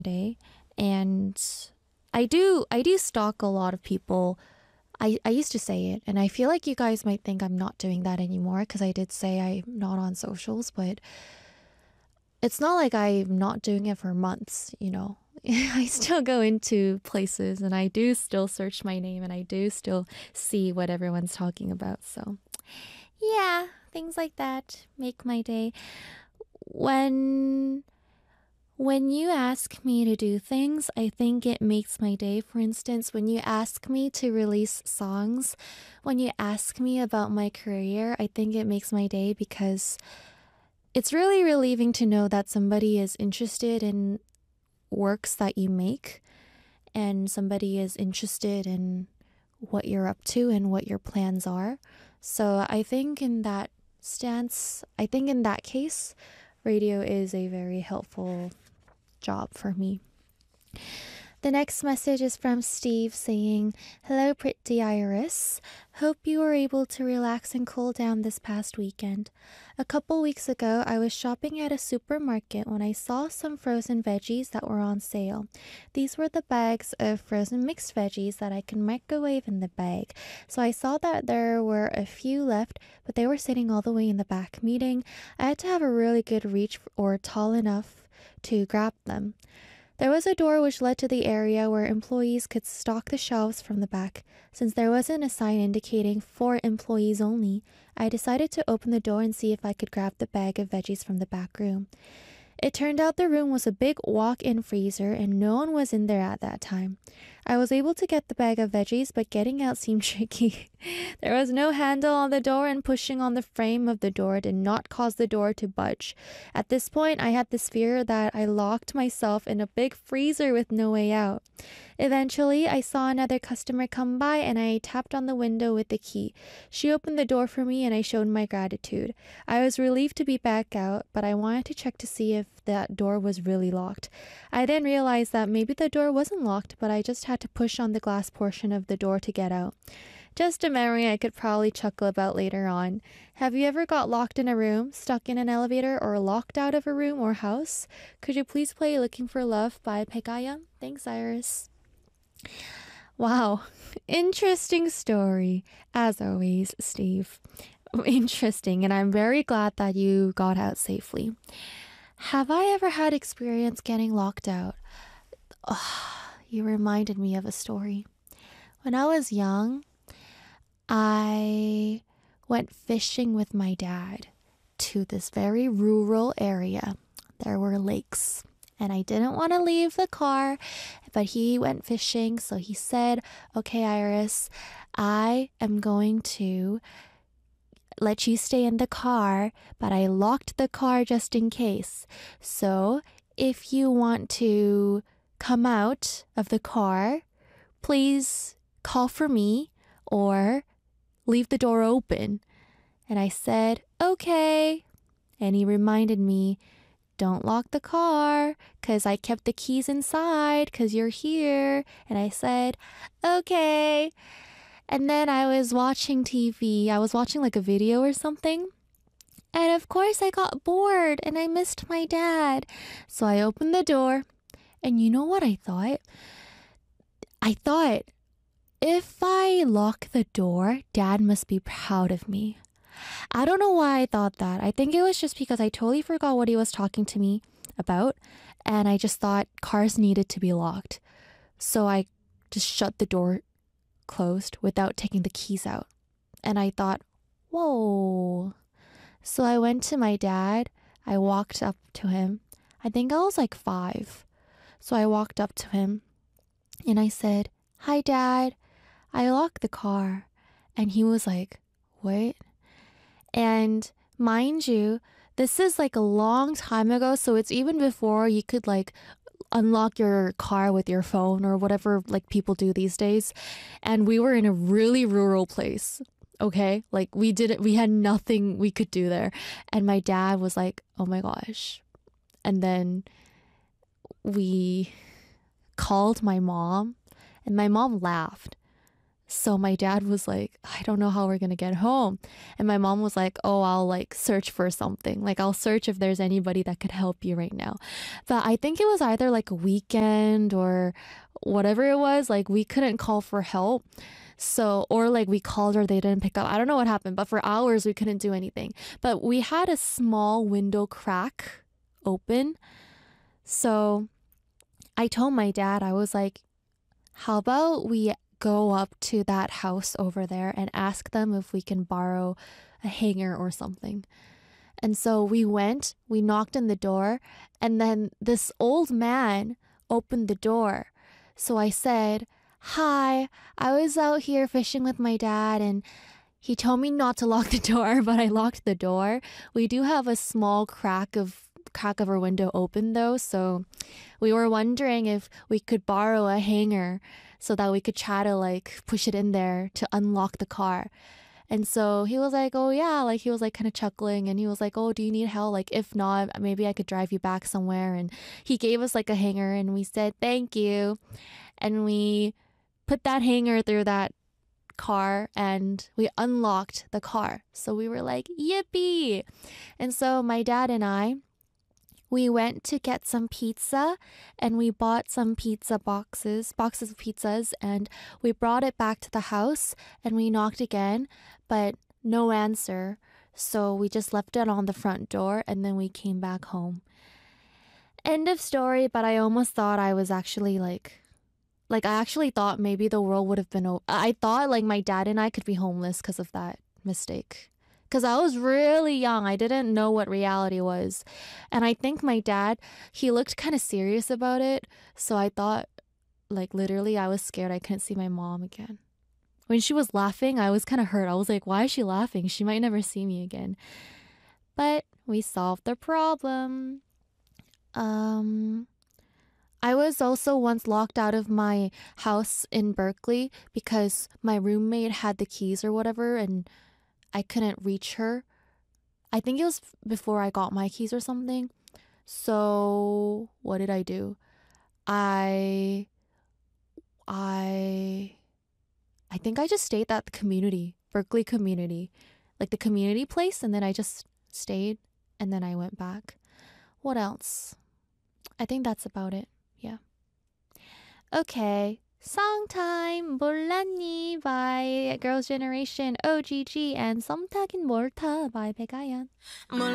day. And I do stalk a lot of people. I used to say it, and I feel like you guys might think I'm not doing that anymore because I did say I'm not on socials, but it's not like I'm not doing it for months. I still go into places and I do still search my name and I do still see what everyone's talking about. So, yeah, things like that make my day. When when you ask me to do things, I think it makes my day. For instance, when you ask me to release songs, when you ask me about my career, I think it makes my day because it's really relieving to know that somebody is interested in works that you make and somebody is interested in what you're up to and what your plans are. So I think in that I think in that case, radio is a very helpful job for me. The next message is from Steve saying, "Hello, pretty Iris. Hope you were able to relax and cool down this past weekend. A couple weeks ago, I was shopping at a supermarket when I saw some frozen veggies that were on sale. These were the bags of frozen mixed veggies that I can microwave in the bag. So I saw that there were a few left, but they were sitting all the way in the back, meaning I had to have a really good reach or tall enough to grab them. There was a door which led to the area where employees could stock the shelves from the back. Since there wasn't a sign indicating for employees only, I decided to open the door and see if I could grab the bag of veggies from the back room. It turned out the room was a big walk-in freezer and no one was in there at that time. I was able to get the bag of veggies, but getting out seemed tricky. There was no handle on the door and pushing on the frame of the door did not cause the door to budge. At this point, I had this fear that I locked myself in a big freezer with no way out. Eventually, I saw another customer come by and I tapped on the window with the key. She opened the door for me and I showed my gratitude. I was relieved to be back out, but I wanted to check to see if that door was really locked. I then realized that maybe the door wasn't locked, but I just had to push on the glass portion of the door to get out. Just a memory I could probably chuckle about later on. Have you ever got locked in a room, stuck in an elevator, or locked out of a room or house? Could you please play Looking for Love by Pegaya? Thanks, Iris. Wow, interesting story, as always, Steve. Interesting, and I'm very glad that you got out safely. Have I ever had experience getting locked out? You reminded me of a story. When I was young, I went fishing with my dad to this very rural area. There were lakes, and I didn't want to leave the car, but he went fishing, so he said, "Okay, Iris, I am going to let you stay in the car, but I locked the car just in case. So if you want to come out of the car, please call for me or leave the door open." And I said, "Okay." And he reminded me, "Don't lock the car because I kept the keys inside because you're here." And I said, "Okay." And then I was watching TV. I was watching like a video or something. And of course, I got bored and I missed my dad. So I opened the door. And you know what I thought? I thought, if I lock the door, Dad must be proud of me. I don't know why I thought that. I think it was just because I totally forgot what he was talking to me about. And I just thought cars needed to be locked. So I just shut the door closed without taking the keys out. And I thought, whoa. So I went to my dad. I walked up to him. I think I was like 5. So I walked up to him and I said, "Hi, Dad. I locked the car." And he was like, "What?" And mind you, this is like a long time ago. So it's even before you could like unlock your car with your phone or whatever like people do these days. And we were in a really rural place. Okay, like we had nothing we could do there. And my dad was like, "Oh my gosh." And then we called my mom and my mom laughed. So my dad was like, I don't know how we're gonna get home. And my mom was like, oh, I'll like search for something. Like I'll search if there's anybody that could help you right now. But I think it was either like a weekend or whatever it was, like we couldn't call for help. So, or like we called or they didn't pick up. I don't know what happened, but for hours we couldn't do anything. But we had a small window crack open. So I told my dad, I was like, how about we go up to that house over there and ask them if we can borrow a hanger or something? And so we went, we knocked on the door, and then this old man opened the door. So I said, hi, I was out here fishing with my dad and he told me not to lock the door, but I locked the door. We do have a small crack of our window open though, so we were wondering if we could borrow a hanger so that we could try to like push it in there to unlock the car. And so he was like, oh yeah, like he was like kind of chuckling and he was like, oh, do you need help? Like if not, maybe I could drive you back somewhere. And he gave us like a hanger and we said, thank you. And we put that hanger through that car and we unlocked the car. So we were like, yippee. And so my dad and I, we went to get some pizza and we bought some boxes of pizzas, and we brought it back to the house and we knocked again, but no answer. So we just left it on the front door and then we came back home. End of story, but I almost thought I was actually like I actually thought maybe the world would have been I thought like my dad and I could be homeless because of that mistake. Because I was really young. I didn't know what reality was. And I think my dad, he looked kind of serious about it. So I thought, like, literally, I was scared I couldn't see my mom again. When she was laughing, I was kind of hurt. I was like, why is she laughing? She might never see me again. But we solved the problem. I was also once locked out of my house in Berkeley because my roommate had the keys or whatever, and I couldn't reach her. I think it was before I got my keys or something. So what did I do? I I I think I just stayed at the community, Berkeley community, like the community place, and then I just stayed and then I went back. What else? I think that's about it. Yeah. Okay. Song Time 몰랐니 by Girls' Generation OGG and 썸 타긴 뭘 타 by 백아연.